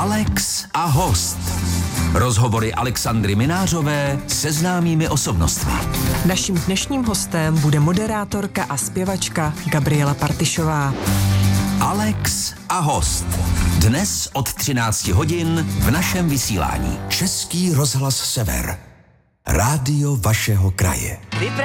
Alex a host. Rozhovory Alexandry Minářové se známými osobnostmi. Naším dnešním hostem bude moderátorka a zpěvačka Gabriela Partyšová. Alex a host. Dnes od 13 hodin v našem vysílání. Český rozhlas Sever. Rádio vašeho kraje.